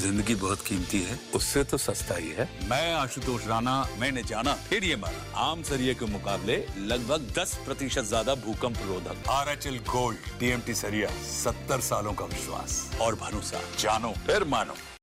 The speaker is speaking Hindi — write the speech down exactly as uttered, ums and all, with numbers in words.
जिंदगी बहुत कीमती है, उससे तो सस्ता ही है। मैं आशुतोष राणा, मैंने जाना फिर ये माना, आम सरिये के मुकाबले लगभग दस प्रतिशत ज्यादा भूकंप रोधक। R H L gold TMT सरिया, सत्तर सालों का विश्वास और भरोसा, जानो फिर मानो।